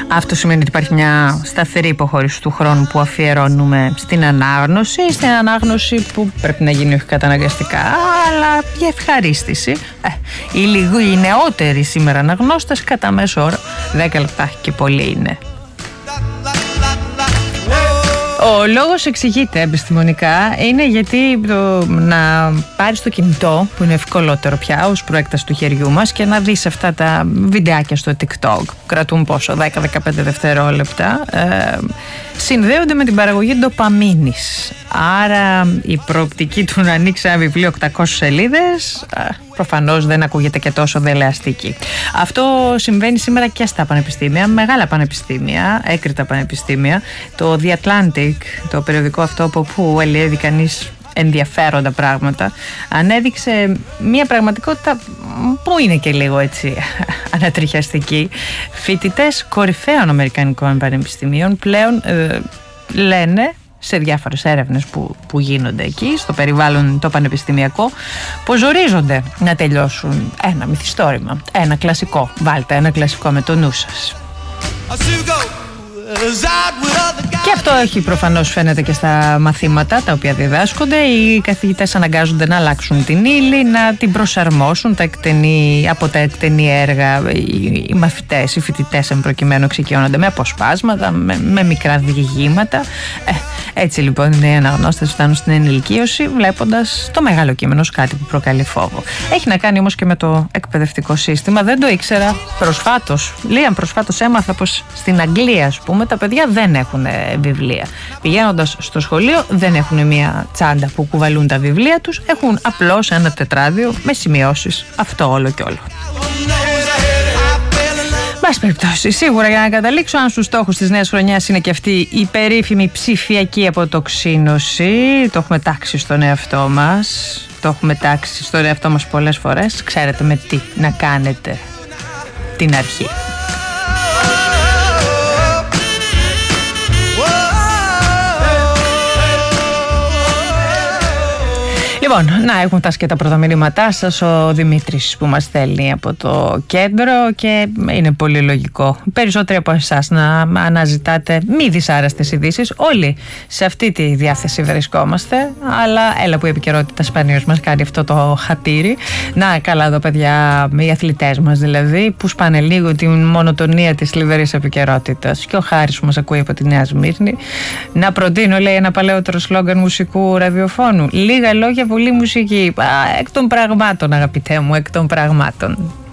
Αυτό σημαίνει ότι υπάρχει μια σταθερή υποχώρηση του χρόνου που αφιερώνουμε στην ανάγνωση. Στην ανάγνωση που πρέπει να γίνει όχι καταναγκαστικά, αλλά για ευχαρίστηση. Οι νεότεροι σήμερα αναγνώστες κατά μέσο όρο 10 λεπτά και πολύ είναι. Ο λόγος εξηγείται επιστημονικά, είναι γιατί να πάρεις το κινητό, που είναι ευκολότερο πια ως προέκταση του χεριού μας, και να δεις αυτά τα βιντεάκια στο TikTok, κρατούν πόσο, 10-15 δευτερόλεπτα, συνδέονται με την παραγωγή ντοπαμίνης. Άρα η προοπτική του να ανοίξει ένα βιβλίο 800 σελίδες προφανώς δεν ακούγεται και τόσο δελεαστική. Αυτό συμβαίνει σήμερα και στα πανεπιστήμια, μεγάλα πανεπιστήμια, έκριτα πανεπιστήμια. Το The Atlantic, το περιοδικό αυτό από που ελιεύει κανείς ενδιαφέροντα πράγματα, ανέδειξε μια πραγματικότητα που είναι και λίγο έτσι ανατριχιαστική. Φοιτητές κορυφαίων αμερικανικών πανεπιστημίων πλέον λένε σε διάφορες έρευνες που γίνονται εκεί στο περιβάλλον το πανεπιστημιακό, πως ζορίζονται να τελειώσουν ένα μυθιστόρημα, ένα κλασικό. Βάλτε ένα κλασικό με το νου σας. Και αυτό έχει προφανώς, φαίνεται και στα μαθήματα τα οποία διδάσκονται. Οι καθηγητές αναγκάζονται να αλλάξουν την ύλη, να την προσαρμόσουν από τα εκτενή έργα. Οι μαθητές, οι φοιτητές εν προκειμένου, εξοικειώνονται με αποσπάσματα, με μικρά διηγήματα. Έτσι λοιπόν οι νέοι αναγνώστες φτάνουν στην ενηλικίωση βλέποντας το μεγάλο κείμενο ως κάτι που προκαλεί φόβο. Έχει να κάνει όμως και με το εκπαιδευτικό σύστημα. Δεν το ήξερα προσφάτως έμαθα πως στην Αγγλία, ας πούμε, τα παιδιά δεν έχουν βιβλία. Πηγαίνοντας στο σχολείο δεν έχουν μια τσάντα που κουβαλούν τα βιβλία τους, έχουν απλώς ένα τετράδιο με σημειώσεις. Αυτό όλο και όλο. Μπας περιπτώσει, σίγουρα για να καταλήξω, αν στους στόχους της νέας χρονιάς είναι και αυτή η περίφημη ψηφιακή αποτοξίνωση, το έχουμε τάξει στον εαυτό μας. Το έχουμε τάξει στον εαυτό μας πολλές φορές. Ξέρετε με τι να κάνετε την αρχή. Λοιπόν, να έχουμε φτάσει και τα πρώτα μηνύματά σας. Ο Δημήτρης που μας στέλνει από το κέντρο, και είναι πολύ λογικό περισσότεροι από εσάς να αναζητάτε μη δυσάρεστες ειδήσεις. Όλοι σε αυτή τη διάθεση βρισκόμαστε, αλλά έλα που η επικαιρότητα σπανίως μας κάνει αυτό το χατήρι. Να καλά εδώ παιδιά, οι αθλητές μας δηλαδή, που σπάνε λίγο την μονοτονία της θλιβερής επικαιρότητας. Και ο Χάρης που μας ακούει από τη Νέα Σμύρνη. Να προτείνω, λέει, ένα παλαιότερο σλόγγαν μουσικού ραδιοφώνου: λίγα λόγια, πολύ μουσική. Εκ των πραγμάτων, αγαπητέ μου, εκ των πραγμάτων.